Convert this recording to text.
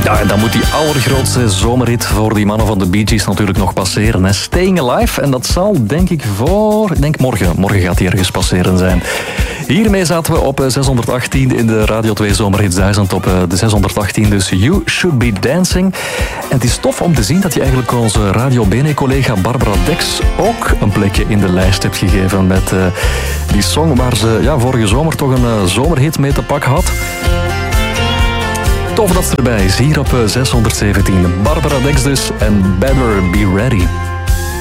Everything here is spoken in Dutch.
Ja, en dan moet die allergrootste zomerhit voor die mannen van de Bee Gees natuurlijk nog passeren. Hè. Staying Alive. En dat zal, denk ik, morgen. Morgen gaat die ergens passeren zijn. Hiermee zaten we op 618 in de Radio 2 Zomerhits 1000. Op de 618 dus You Should Be Dancing. En het is tof om te zien dat je eigenlijk onze Radio Bene-collega Barbara Dex ook een plekje in de lijst hebt gegeven met die song waar ze vorige zomer toch een zomerhit mee te pakken had. Tof dat ze erbij is, hier op 617. Barbara Dex dus en Better Be Ready.